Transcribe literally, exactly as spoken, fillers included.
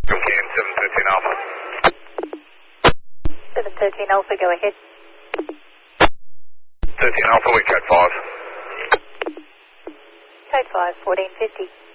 Okay, seven thirteen Alpha. seven thirteen Alpha, go ahead. thirteen Alpha, we code five. Code five, fourteen fifty.